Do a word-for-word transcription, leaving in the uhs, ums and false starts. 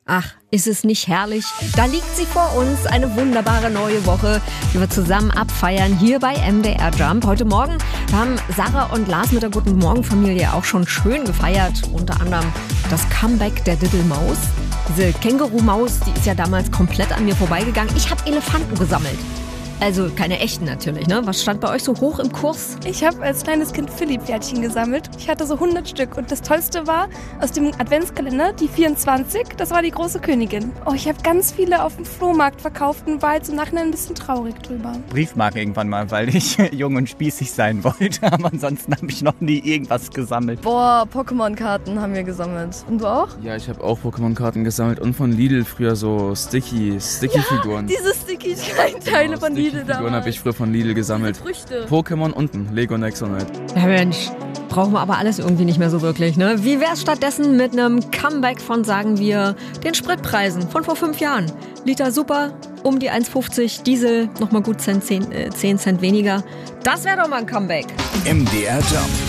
Ach, ist es nicht herrlich? Da liegt sie vor uns, eine wunderbare neue Woche, die wir zusammen abfeiern hier bei M D R Jump. Heute Morgen haben Sarah und Lars mit der Guten Morgen Familie auch schon schön gefeiert. Unter anderem das Comeback der Diddlemaus. Diese Känguru-Maus, die ist ja damals komplett an mir vorbeigegangen. Ich habe Elefanten gesammelt. Also keine echten natürlich, ne? Was stand bei euch so hoch im Kurs? Ich habe als kleines Kind Philly-Pferdchen gesammelt. Ich hatte so hundert Stück und das Tollste war aus dem Adventskalender, die vierundzwanzig, das war die große Königin. Oh, ich habe ganz viele auf dem Flohmarkt verkauft und war jetzt im Nachhinein ein bisschen traurig drüber. Briefmarken irgendwann mal, weil ich jung und spießig sein wollte, aber ansonsten habe ich noch nie irgendwas gesammelt. Boah, Pokémon-Karten haben wir gesammelt. Und du auch? Ja, ich habe auch Pokémon-Karten gesammelt und von Lidl früher so Sticky, Sticky-Figuren. Ja, diese Sticky-Teile von Lidl. Figuren habe ich früher von Lidl gesammelt. Früchte. Pokémon unten, Lego Nexonite. Ja Mensch, brauchen wir aber alles irgendwie nicht mehr so wirklich, ne? Wie wär's stattdessen mit einem Comeback von, sagen wir, den Spritpreisen von vor fünf Jahren? Liter super, um die eins fünfzig, Diesel nochmal gut zehn Cent weniger. Das wäre doch mal ein Comeback. M D R Jump.